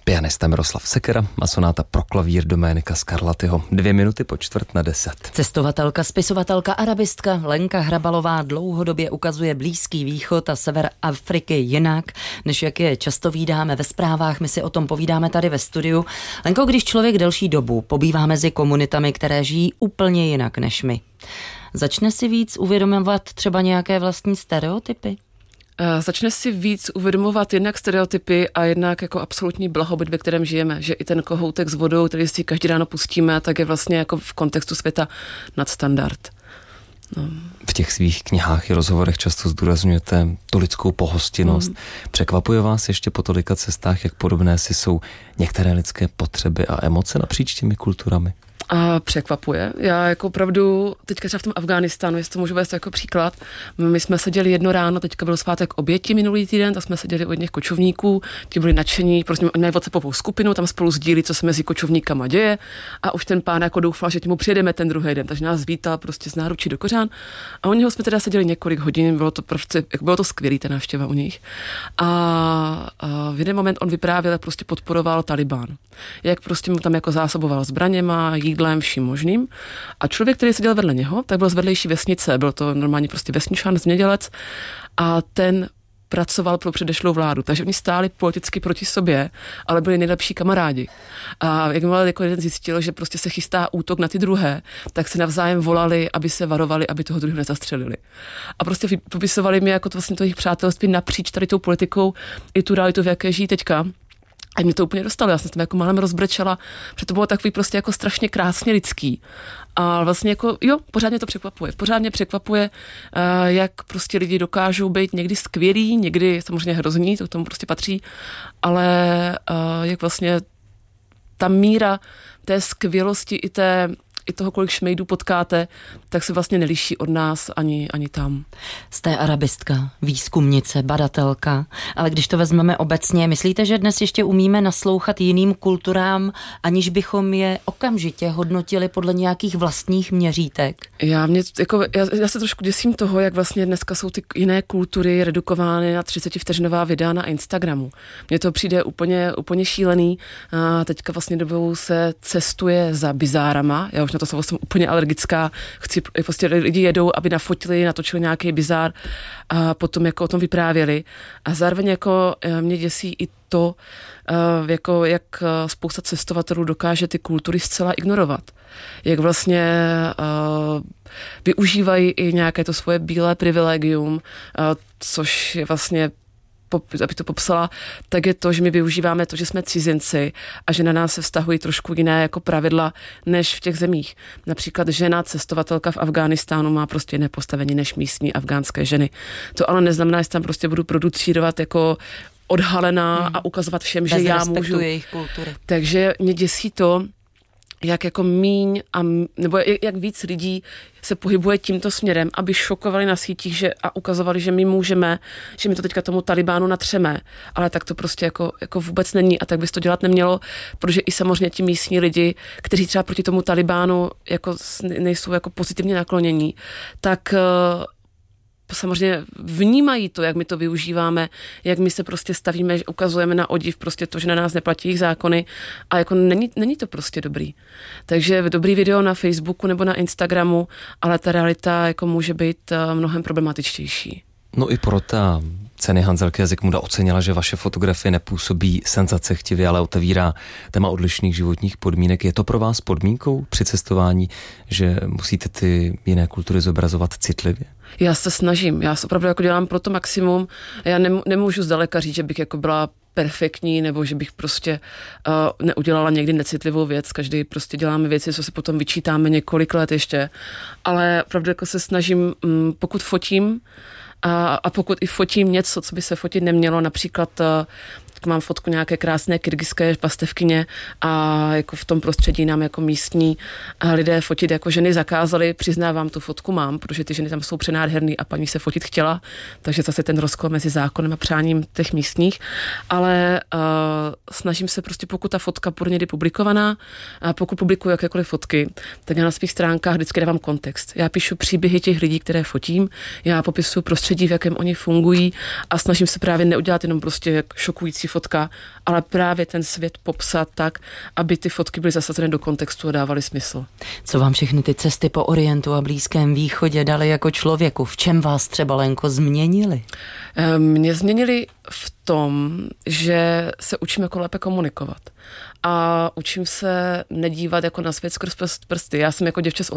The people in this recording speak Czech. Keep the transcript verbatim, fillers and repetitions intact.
Pianista Miroslav Sekera a sonáta pro klavír Doménika Scarlattiho. Dvě minuty po čtvrt na deset. Cestovatelka, spisovatelka, arabistka Lenka Hrabalová dlouhodobě ukazuje Blízký východ a sever Afriky jinak, než jak je často vídáme ve zprávách. My si o tom povídáme tady ve studiu. Lenko, když člověk delší dobu pobývá mezi komunitami, které žijí úplně jinak než my, začne si víc uvědomovat třeba nějaké vlastní stereotypy? Začne si víc uvědomovat jednak stereotypy a jednak jako absolutní blahobyt, ve kterém žijeme. Že i ten kohoutek s vodou, který si každý ráno pustíme, tak je vlastně jako v kontextu světa nadstandard. No. V těch svých knihách i rozhovorech často zdůrazňujete tu lidskou pohostinnost. Mm. Překvapuje vás ještě po tolika cestách, jak podobné si jsou některé lidské potřeby a emoce napříč těmi kulturami? A překvapuje. Já jako opravdu, teďka třeba v tom Afghánistánu, jestli to můžu vést jako příklad, my jsme seděli jedno ráno, teďka byl svátek oběti minulý týden, tak jsme seděli u jedných kočovníků, ti byli nadšení, prostě mají WhatsAppovou skupinu, tam spolu sdílí, co se mezi kočovníkama děje a už ten pán jako doufal, že mu přijedeme ten druhý den, takže nás vítal prostě z náručí do kořán a u něho jsme teda seděli několik hodin, bylo to prostě, bylo to skvělý, ta návštěva u nich. A, a v jeden moment on vyprávěl, jak prostě podporoval Talibán. Jak prostě mu tam jako zásoboval zbraněma, jídlem, vším možným. A člověk, který seděl vedle něho, tak byl z vedlejší vesnice, byl to normálně prostě vesničan, zemědělec a ten pracoval pro předešlou vládu, takže oni stáli politicky proti sobě, ale byli nejlepší kamarádi. A jakmile jako jeden zjistil, že prostě se chystá útok na ty druhé, tak se navzájem volali, aby se varovali, aby toho druhého nezastřelili. A prostě popisovali mi jako to vlastně to jejich přátelství napříč tady tou politikou i tu realitu, v jaké žijí teďka. A mě to úplně dostalo, já jsem se tam jako málem rozbrečela, protože to bylo takový prostě jako strašně krásně lidský. A vlastně jako, jo, pořád mě to překvapuje. Pořád mě překvapuje, uh, jak prostě lidi dokážou být někdy skvělí, někdy samozřejmě hrozní, to k tomu prostě patří, ale uh, jak vlastně ta míra té skvělosti i té i toho, kolik šmejdů potkáte, tak se vlastně neliší od nás ani, ani tam. Jste arabistka, výzkumnice, badatelka, ale když to vezmeme obecně, myslíte, že dnes ještě umíme naslouchat jiným kulturám, aniž bychom je okamžitě hodnotili podle nějakých vlastních měřítek? Já, mě, jako, já, já se trošku děsím toho, jak vlastně dneska jsou ty jiné kultury redukovány na třicetivteřinová videa na Instagramu. Mně to přijde úplně, úplně šílený. A teďka vlastně dobou se cestuje za bizárama, já už na to slovo jsem úplně alergická, chci, prostě lidi jedou, aby nafotili, natočili nějaký bizár a potom jako o tom vyprávěli. A zároveň jako mě děsí i to, jako jak spousta cestovatelů dokáže ty kultury zcela ignorovat. Jak vlastně uh, využívají i nějaké to svoje bílé privilegium, uh, což je vlastně, aby to popsala, tak je to, že my využíváme to, že jsme cizinci a že na nás se vztahují trošku jiné jako pravidla než v těch zemích. Například žena cestovatelka v Afghánistánu má prostě jiné postavení než místní afgánské ženy. To ale neznamená, že tam prostě budu producírovat jako odhalená hmm. a ukazovat všem, Bez že já můžu. Jejich kultury. Takže mě děsí to, jak jako míň a, nebo jak víc lidí se pohybuje tímto směrem, aby šokovali na sítích že, a ukazovali, že my můžeme, že my to teďka tomu Talibánu natřeme, ale tak to prostě jako, jako vůbec není a tak by to dělat nemělo, protože i samozřejmě ti místní lidi, kteří třeba proti tomu Talibánu jako nejsou jako pozitivně naklonění, tak samozřejmě vnímají to, jak my to využíváme, jak my se prostě stavíme, ukazujeme na odiv prostě to, že na nás neplatí jejich zákony a jako není, není to prostě dobrý. Takže dobrý video na Facebooku nebo na Instagramu, ale ta realita jako může být mnohem problematičtější. No i pro ta ceny Hanzelky a Zikmunda ocenila, že vaše fotografie nepůsobí senzacechtivě, ale otevírá téma odlišných životních podmínek. Je to pro vás podmínkou při cestování, že musíte ty jiné kultury zobrazovat citlivě? Já se snažím, já se opravdu jako dělám pro to maximum. Já nemů- nemůžu zdaleka říct, že bych jako byla perfektní, nebo že bych prostě uh, neudělala někdy necitlivou věc. Každý prostě děláme věci, co se potom vyčítáme několik let ještě. Ale opravdu jako se snažím, um, pokud fotím, A, a pokud i fotím něco, co by se fotit nemělo, například mám fotku nějaké krásné kyrgyzské pastevkyně a jako v tom prostředí nám jako místní lidé fotit jako ženy zakázali, přiznávám, tu fotku mám, protože ty ženy tam jsou přenádherný a paní se fotit chtěla, takže zase ten rozkol mezi zákonem a přáním těch místních, ale uh, snažím se prostě, pokud ta fotka bude někdy publikovaná a pokud publikuju jakékoliv fotky, tak já na svých stránkách vždycky dávám kontext. Já píšu příběhy těch lidí, které fotím, já popisuju prostředí, v jakém oni fungují a snažím se právě neudělat jenom prostě šokující motivující fotka, ale právě ten svět popsat tak, aby ty fotky byly zasazeny do kontextu a dávaly smysl. Co vám všechny ty cesty po Orientu a Blízkém východě dali jako člověku? V čem vás třeba, Lenko, změnili? Mě změnili v tom, že se učím jako lépe komunikovat. A učím se nedívat jako na svět skrz prsty. Já jsem jako děvče z